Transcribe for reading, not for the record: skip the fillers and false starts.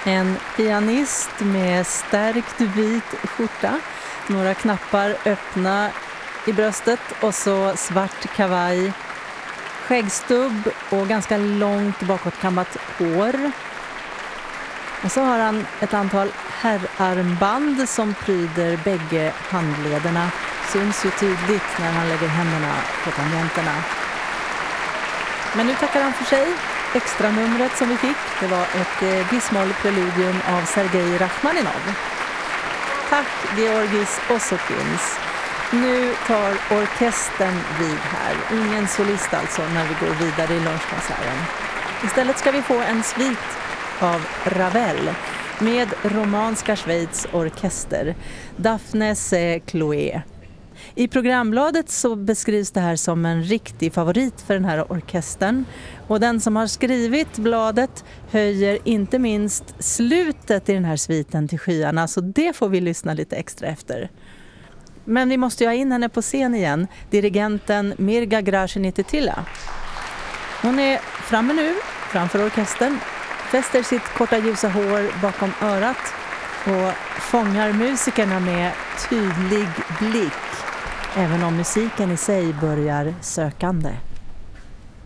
En pianist med stärkt vit skjorta, några knappar öppna i bröstet och så svart kavaj, skäggstubb och ganska långt bakåtkammat hår. Och så har han ett antal herrarmband som pryder bägge handlederna. Syns ju tydligt när han lägger händerna på tangenterna. Men nu tackar han för sig. Extra numret som vi fick, det var ett bismoll-preludium av Sergej Rachmaninov. Tack Georgis Osokins. Nu tar orkestern vid här. Ingen solist alltså när vi går vidare i lunchkonserten. Istället ska vi få en svit av Ravel med romanska Schweiz orkester. Daphnes Chloé. I programbladet så beskrivs det här som en riktig favorit för den här orkestern. Och den som har skrivit bladet höjer inte minst slutet i den här sviten till skyarna. Så det får vi lyssna lite extra efter. Men vi måste ju ha in henne på scen igen. Dirigenten Mirga Gražinytė-Tyla. Hon är framme nu, framför orkestern. Fäster sitt korta ljusa hår bakom örat. Och fångar musikerna med tydlig blick. Även om musiken i sig börjar sökande.